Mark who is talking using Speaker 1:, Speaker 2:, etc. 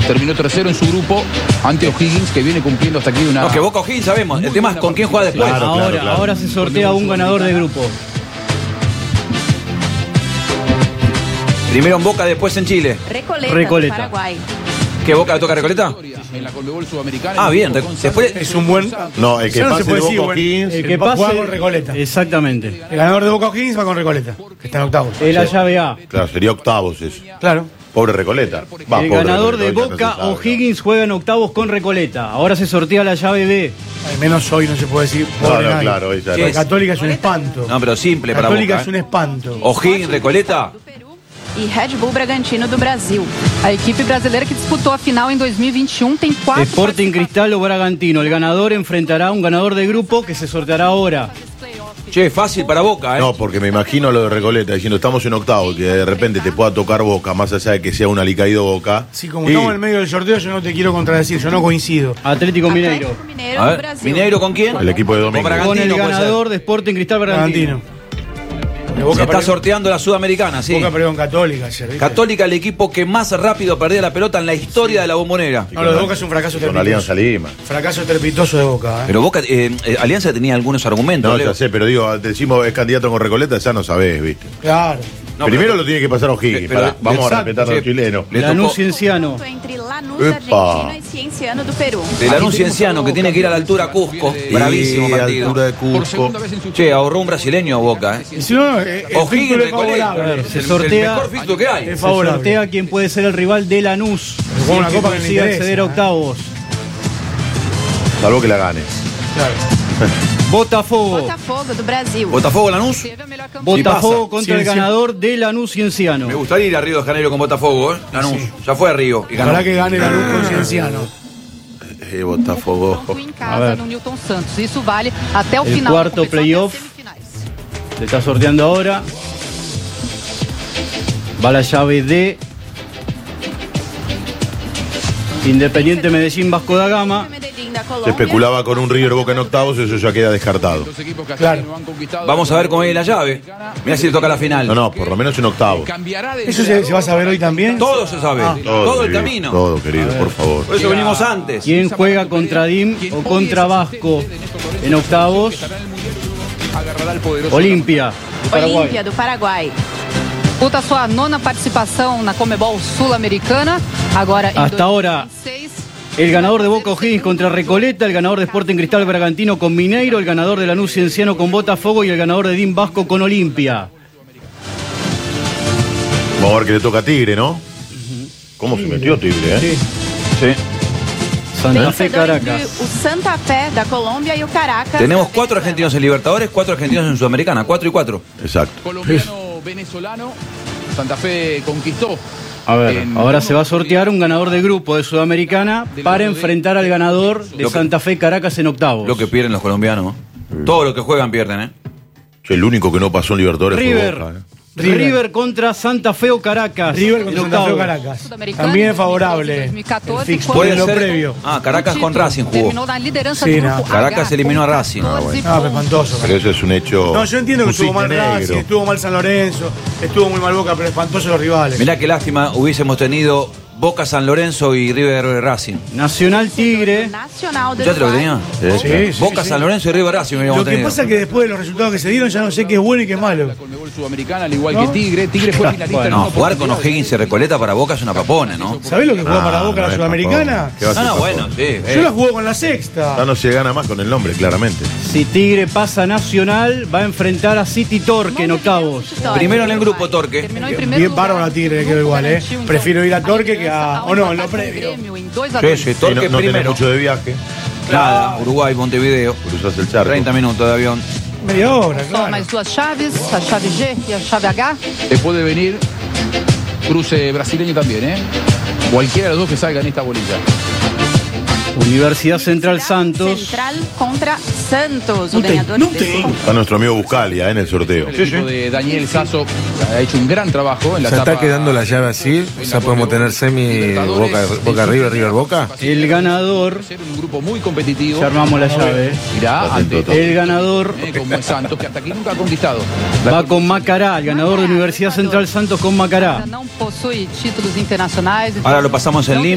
Speaker 1: terminó tercero en su grupo ante O'Higgins, que viene cumpliendo hasta aquí una...
Speaker 2: No, que Boca O'Higgins sabemos. El tema es con quién juega después.
Speaker 3: Claro,
Speaker 4: Ahora se sortea un ganador de grupo.
Speaker 2: Primero en Boca, después en Chile.
Speaker 4: Recoleta.
Speaker 5: Paraguay.
Speaker 2: ¿Qué Boca le toca a Recoleta?
Speaker 1: En la Conmebol Sudamericana.
Speaker 2: Ah, bien. Después
Speaker 3: Es un buen...
Speaker 6: No, el que
Speaker 3: Ya no se
Speaker 6: pase
Speaker 3: puede
Speaker 6: de
Speaker 3: decir,
Speaker 6: Boca
Speaker 3: bueno.
Speaker 6: O'Higgins.
Speaker 4: El que
Speaker 3: juega
Speaker 4: pase
Speaker 3: con Recoleta.
Speaker 4: Exactamente.
Speaker 3: El ganador de Boca O'Higgins va con Recoleta, que está en octavos.
Speaker 4: Es la llave A.
Speaker 6: Claro, sería octavos eso.
Speaker 3: Claro.
Speaker 6: Pobre Recoleta. Va,
Speaker 4: El
Speaker 6: pobre
Speaker 4: ganador de
Speaker 6: Recoleta,
Speaker 4: Boca
Speaker 6: no se sabe,
Speaker 4: O'Higgins juega en octavos con Recoleta. Ahora se sortea la llave B.
Speaker 3: Al menos hoy no se puede decir.
Speaker 6: No,
Speaker 3: pobre
Speaker 6: no,
Speaker 3: nadie.
Speaker 6: claro, esa
Speaker 2: ¿Qué
Speaker 3: La
Speaker 2: es?
Speaker 3: Católica es un espanto.
Speaker 2: No, pero simple para
Speaker 3: Católica
Speaker 2: Boca.
Speaker 3: es un espanto.
Speaker 2: O'Higgins, Recoleta.
Speaker 5: E Red Bull Bragantino do Brasil. A equipe brasileira que disputou a final em 2021 tem 4
Speaker 4: Sporting Cristal o Bragantino. El ganador enfrentará a un ganador de grupo que se sorteará ahora.
Speaker 2: Che, fácil para Boca, ¿eh?
Speaker 6: No, porque me imagino lo de Recoleta diciendo estamos en octavo, que de repente te pueda tocar Boca, más allá de que sea un alicaído Boca.
Speaker 3: Sí, como
Speaker 6: Y-
Speaker 3: estamos en el medio del sorteo, yo no te quiero contradecir, yo no coincido.
Speaker 4: Atlético Mineiro.
Speaker 5: Atlético Mineiro
Speaker 2: A
Speaker 5: do
Speaker 2: ver,
Speaker 5: Brasil.
Speaker 2: ¿Mineiro con quién?
Speaker 6: El equipo de Domingo.
Speaker 2: Con
Speaker 4: Con el
Speaker 2: Bragantino, puede ser.
Speaker 4: ganador de Sporting Cristal Bragantino.
Speaker 3: Bragantino. Porque
Speaker 2: Se
Speaker 3: Boca
Speaker 2: está
Speaker 3: perdió-
Speaker 2: sorteando la Sudamericana, sí.
Speaker 3: Boca perdió con Católica ayer, ¿viste?
Speaker 2: Católica, el equipo que más rápido perdía la pelota en la historia de la Bombonera.
Speaker 3: No, lo de Boca es un fracaso
Speaker 6: Con Alianza
Speaker 3: trepitoso.
Speaker 6: Lima.
Speaker 3: Fracaso trepitoso de Boca, ¿eh?
Speaker 2: Pero Boca, Alianza tenía algunos argumentos.
Speaker 6: No,
Speaker 2: Leo.
Speaker 6: ya sé, pero digo, decimos es candidato con Recoleta, ya no sabés, ¿viste?
Speaker 3: Claro.
Speaker 2: No,
Speaker 6: Primero
Speaker 2: pero-
Speaker 6: lo tiene que pasar a O'Higgins.
Speaker 2: pero-
Speaker 6: pará, vamos
Speaker 3: exacto,
Speaker 6: a respetar a los
Speaker 2: sí.
Speaker 6: chilenos.
Speaker 2: Le
Speaker 4: Lanús
Speaker 2: tocó
Speaker 4: Cienciano.
Speaker 5: Entre Lanús
Speaker 6: Epa.
Speaker 5: Argentina e Cienciano do Perú.
Speaker 2: de Lanús Cienciano, que tiene que ir a la altura a Cusco. Bravísimo
Speaker 6: Y
Speaker 2: partido.
Speaker 6: altura de
Speaker 1: Por
Speaker 6: Cusco.
Speaker 1: segunda vez en su
Speaker 2: Che, ahorró un brasileño a Boca, ¿eh?
Speaker 3: Y si no, el
Speaker 2: O'Higgins,
Speaker 3: fixture es
Speaker 2: Recoleta.
Speaker 3: favorable.
Speaker 4: Se
Speaker 2: El
Speaker 4: sortea.
Speaker 2: mejor fixture que hay.
Speaker 3: Es
Speaker 4: Se
Speaker 3: favorable.
Speaker 4: sortea quién puede ser el rival de Lanús.
Speaker 3: juega una
Speaker 4: Si
Speaker 3: copa que le
Speaker 4: consiga
Speaker 3: interesa,
Speaker 4: acceder a
Speaker 3: ¿eh?
Speaker 4: octavos.
Speaker 6: Salvo que la gane.
Speaker 3: Claro.
Speaker 4: Botafogo.
Speaker 5: Botafogo do Brasil.
Speaker 2: Botafogo, Lanús.
Speaker 5: Teve a melhor campanha.
Speaker 4: Botafogo
Speaker 2: pasa.
Speaker 4: contra el
Speaker 3: Cienciano.
Speaker 4: ganador de Lanús Cienciano.
Speaker 2: Me gustaría ir a Río de Janeiro con Botafogo, ¿eh? Lanús.
Speaker 3: Sí.
Speaker 2: Ya fue a Río y ganó.
Speaker 3: Ojalá que gane la luz con Cienciano.
Speaker 6: Botafogo.
Speaker 5: Em
Speaker 4: A
Speaker 5: casa
Speaker 4: ver.
Speaker 5: no Newton Santos. Isso vale até o
Speaker 4: El
Speaker 5: final.
Speaker 4: cuarto
Speaker 5: da competição,
Speaker 4: playoff.
Speaker 5: até as semifinais.
Speaker 4: Se está sorteando ahora. Va la llave D. Independiente Medellín Vasco da Gama.
Speaker 5: Medellín da
Speaker 6: Se
Speaker 5: Colômbia.
Speaker 6: especulaba con un River Boca en octavos, eso ya queda descartado.
Speaker 1: Los equipos que
Speaker 3: Claro.
Speaker 1: no han conquistado.
Speaker 2: Vamos a ver cómo es la llave. Mirá si le toca la final.
Speaker 6: No, no, por lo menos en octavos.
Speaker 1: Cambiará de
Speaker 3: ¿Eso se va a saber hoy también?
Speaker 2: Todo se sabe.
Speaker 3: Ah.
Speaker 2: Todo el
Speaker 6: querido,
Speaker 2: camino.
Speaker 6: Todo, querido, por favor.
Speaker 2: Por eso venimos antes.
Speaker 4: ¿Quién juega contra DIM o contra Vasco en octavos?
Speaker 1: Agarrará el poderoso.
Speaker 4: Olimpia, de Paraguay.
Speaker 5: Olímpia do Paraguai. Disputa sua nona participação na Conmebol Sul-Americana. Agora em
Speaker 4: Hasta ahora,
Speaker 5: 2026.
Speaker 4: el ganador de Boca O'Higgins contra Recoleta, el ganador de Sporting Cristal Bragantino con Mineiro, el ganador de Lanús Cienciano con Botafogo y el ganador de DIM Vasco con Olimpia.
Speaker 6: Vamos a ver que le toca a Tigre, ¿no? ¿Cómo se metió Tigre, eh?
Speaker 2: Sí.
Speaker 4: Santa Fe,
Speaker 5: Vencedores
Speaker 4: Caracas.
Speaker 5: de o Santa Fe da Colômbia e o Caracas.
Speaker 2: Tenemos
Speaker 5: da
Speaker 2: 4
Speaker 5: Venezuela.
Speaker 2: argentinos en Libertadores, 4 argentinos en Sudamericana, 4 y 4.
Speaker 6: Exacto.
Speaker 1: Colombiano, venezolano. Santa Fe conquistó.
Speaker 4: A ver,
Speaker 1: En-
Speaker 4: ahora se va a sortear un ganador de grupo de Sudamericana para enfrentar al ganador de
Speaker 2: Lo que-
Speaker 4: Santa Fe Caracas en octavos.
Speaker 2: Lo que pierden los colombianos. Todo lo que juegan pierden, ¿eh?
Speaker 6: Che, el único que no pasó en Libertadores
Speaker 4: River.
Speaker 6: fue Boca,
Speaker 4: River contra Santa Fe o Caracas.
Speaker 3: River
Speaker 4: en
Speaker 3: contra Santa Fe o
Speaker 4: octavos.
Speaker 3: Caracas.
Speaker 5: Sudamericana
Speaker 3: También
Speaker 5: de
Speaker 3: es favorable.
Speaker 5: 2014,
Speaker 3: El fixture
Speaker 5: quando-
Speaker 3: de lo
Speaker 2: ser-
Speaker 3: previo.
Speaker 2: Ah, Caracas
Speaker 5: O
Speaker 2: con
Speaker 5: título
Speaker 2: Racing jugó.
Speaker 5: Terminou na liderança
Speaker 3: Sí,
Speaker 5: do
Speaker 3: no.
Speaker 5: grupo
Speaker 2: Caracas
Speaker 5: H
Speaker 2: eliminó a
Speaker 5: com
Speaker 2: Racing.
Speaker 5: 14
Speaker 3: No, pero espantoso.
Speaker 6: Pero eso es un hecho.
Speaker 3: No, yo entiendo que
Speaker 6: un
Speaker 3: estuvo mal
Speaker 6: cisne
Speaker 3: Racing,
Speaker 6: negro.
Speaker 3: estuvo mal San Lorenzo, estuvo muy mal Boca, pero espantoso los rivales.
Speaker 2: Mirá qué lástima hubiésemos tenido Boca San Lorenzo y River Racing.
Speaker 4: Nacional Tigre.
Speaker 5: Nacional do
Speaker 2: ¿Ya te lo
Speaker 5: Uruguai.
Speaker 2: tenía?
Speaker 3: Sí, sí,
Speaker 2: Boca
Speaker 3: sí.
Speaker 2: San Lorenzo y River Racing hubiéramos
Speaker 3: Lo que
Speaker 2: tenido.
Speaker 3: pasa es que después de los resultados que se dieron ya no sé qué es bueno y qué es malo.
Speaker 1: Conmebol Sudamericana, al igual
Speaker 3: ¿No?
Speaker 1: que Tigre. Tigre fue finalista.
Speaker 4: Bueno,
Speaker 1: en
Speaker 2: No,
Speaker 1: una
Speaker 2: jugar con
Speaker 1: oportunidad.
Speaker 2: O'Higgins y Recoleta para Boca es una papona, ¿no?
Speaker 3: ¿Sabés lo que juega para Boca
Speaker 6: no
Speaker 3: la
Speaker 6: es
Speaker 3: Sudamericana?
Speaker 6: papón. ¿Qué va a ser
Speaker 2: No,
Speaker 6: papón?
Speaker 2: bueno, sí.
Speaker 3: Yo la jugué con la sexta.
Speaker 6: Ya no se gana más con el nombre, claramente.
Speaker 4: Si Tigre pasa a Nacional, va a enfrentar a City Torque en octavos.
Speaker 2: Primero en el grupo, Torque.
Speaker 5: Terminou em primeiro
Speaker 3: Bien
Speaker 5: lugar.
Speaker 3: bárbaro a Tigre, le quedó igual, ¿eh? Prefiero ir a Torque que a. O no, en lo previo.
Speaker 2: Sí, sí,
Speaker 6: Sí,
Speaker 2: Torque
Speaker 6: no tenés
Speaker 2: primero.
Speaker 6: mucho de viaje,
Speaker 2: Nada, Uruguay, Montevideo.
Speaker 6: cruzás el charco.
Speaker 2: 30 minutos de avión.
Speaker 3: Media hora,
Speaker 5: Só
Speaker 3: claro.
Speaker 5: mais duas chaves, a chave G e a chave H.
Speaker 1: Le puede venir cruce brasileño también, ¿eh? Cualquiera de los dos que salga en esta bolilla.
Speaker 4: Universidad Central Santos.
Speaker 5: Central contra Santos. O ganhador desse
Speaker 6: Está nuestro amigo Buscalia en el sorteo.
Speaker 1: El equipo de Daniel Sasso ha hecho un gran trabajo en la
Speaker 7: ¿Se está
Speaker 1: etapa-
Speaker 7: quedando la llave así? O sea, podemos tener semi Boca River, River Boca.
Speaker 4: El ganador.
Speaker 1: Ser un grupo muy competitivo.
Speaker 4: Ya armamos la llave.
Speaker 1: Mirá, ante
Speaker 4: El ganador
Speaker 1: como es Santos, que hasta aquí nunca ha conquistado.
Speaker 4: va con Macará. El ganador de Universidad Central Santos con Macará.
Speaker 5: Não possui títulos internacionais.
Speaker 2: Ahora lo pasamos en línea.